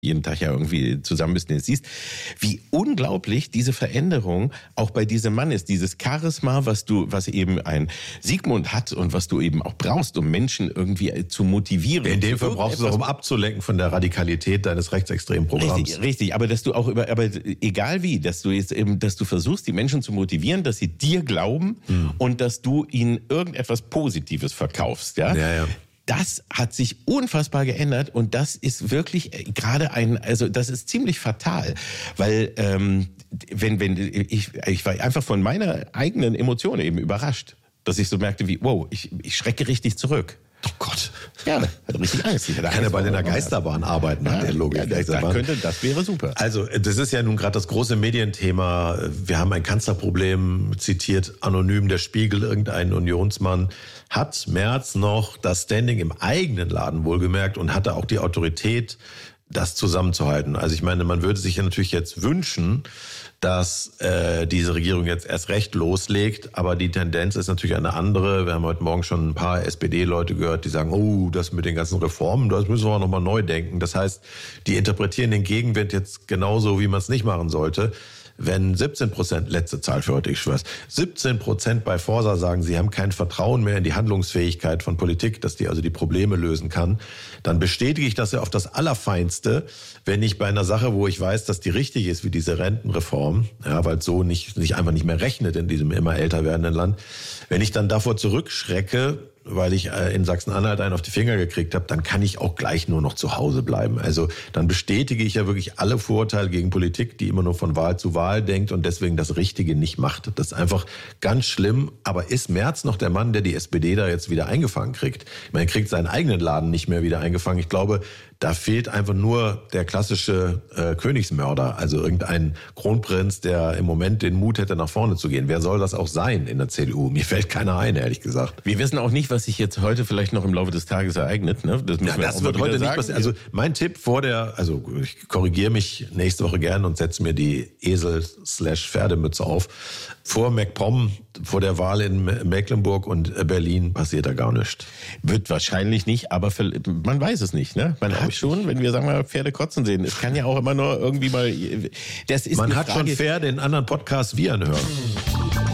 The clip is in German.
jeden Tag ja irgendwie zusammen bist und jetzt siehst, wie unglaublich diese Veränderung auch bei diesem Mann ist. Dieses Charisma, was eben ein Sigmund hat und was du eben auch brauchst, um Menschen irgendwie zu motivieren. In dem Fall brauchst du es auch, um abzulenken von der Radikalität deines rechtsextremen Programms. Richtig, aber dass du auch aber egal wie, dass du versuchst, die Menschen zu motivieren, dass sie dir glauben und dass du ihnen irgendetwas Positives verkaufst, ja? Ja. Das hat sich unfassbar geändert und das ist wirklich gerade das ist ziemlich fatal, weil ich war einfach von meiner eigenen Emotion eben überrascht, dass ich so merkte wie, wow, ich schrecke richtig zurück. Oh Gott. Ja, hatte richtig Angst. Kann er bei einer Geisterbahn arbeiten, nach der Logik. Das wäre super. Also, das ist ja nun gerade das große Medienthema. Wir haben ein Kanzlerproblem, zitiert anonym der Spiegel, irgendein Unionsmann. Hat Merz noch das Standing im eigenen Laden wohlgemerkt und hatte auch die Autorität, das zusammenzuhalten? Also ich meine, man würde sich ja natürlich jetzt wünschen, dass diese Regierung jetzt erst recht loslegt, aber die Tendenz ist natürlich eine andere. Wir haben heute Morgen schon ein paar SPD-Leute gehört, die sagen, oh, das mit den ganzen Reformen, das müssen wir nochmal neu denken. Das heißt, die interpretieren den Gegenwind jetzt genauso, wie man es nicht machen sollte. Wenn 17%, letzte Zahl für heute, ich schwör's, 17% bei Forsa sagen, sie haben kein Vertrauen mehr in die Handlungsfähigkeit von Politik, dass die also die Probleme lösen kann, dann bestätige ich das ja auf das Allerfeinste, wenn ich bei einer Sache, wo ich weiß, dass die richtig ist, wie diese Rentenreform, ja, weil es so nicht einfach nicht mehr rechnet in diesem immer älter werdenden Land, wenn ich dann davor zurückschrecke, weil ich in Sachsen-Anhalt einen auf die Finger gekriegt habe, dann kann ich auch gleich nur noch zu Hause bleiben. Also dann bestätige ich ja wirklich alle Vorurteile gegen Politik, die immer nur von Wahl zu Wahl denkt und deswegen das Richtige nicht macht. Das ist einfach ganz schlimm. Aber ist Merz noch der Mann, der die SPD da jetzt wieder eingefangen kriegt? Ich meine, er kriegt seinen eigenen Laden nicht mehr wieder eingefangen. Ich glaube, da fehlt einfach nur der klassische Königsmörder, also irgendein Kronprinz, der im Moment den Mut hätte, nach vorne zu gehen. Wer soll das auch sein in der CDU? Mir fällt keiner ein, ehrlich gesagt. Wir wissen auch nicht, was sich jetzt heute vielleicht noch im Laufe des Tages ereignet. Ne? Das wird heute nicht passieren. Also mein Tipp ich korrigiere mich nächste Woche gerne und setze mir die Esel/Pferdemütze auf. Vor MacPom, vor der Wahl in Mecklenburg und Berlin passiert da gar nichts. Wird wahrscheinlich nicht, aber man weiß es nicht. Ne? Man hat schon, wenn wir sagen wir Pferde kotzen sehen, es kann ja auch immer nur irgendwie mal. Man hat schon Pferde in anderen Podcasts wie anhören.